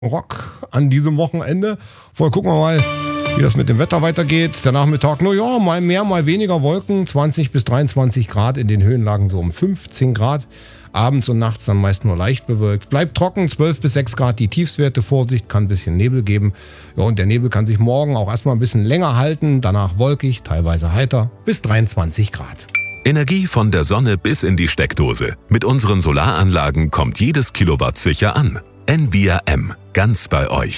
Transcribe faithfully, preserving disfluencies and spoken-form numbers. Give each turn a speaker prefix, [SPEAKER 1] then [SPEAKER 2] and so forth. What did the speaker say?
[SPEAKER 1] Rock an diesem Wochenende. Vorher gucken wir mal, wie das mit dem Wetter weitergeht. Der Nachmittag, no ja, mal mehr, mal weniger Wolken. zwanzig bis dreiundzwanzig Grad, in den Höhenlagen so um fünfzehn Grad. Abends und nachts dann meist nur leicht bewölkt. Bleibt trocken, zwölf bis sechs Grad die Tiefstwerte. Vorsicht, kann ein bisschen Nebel geben. Ja, und der Nebel kann sich morgen auch erstmal ein bisschen länger halten. Danach wolkig, teilweise heiter, bis dreiundzwanzig Grad.
[SPEAKER 2] Energie von der Sonne bis in die Steckdose. Mit unseren Solaranlagen kommt jedes Kilowatt sicher an. Envia M, ganz bei euch.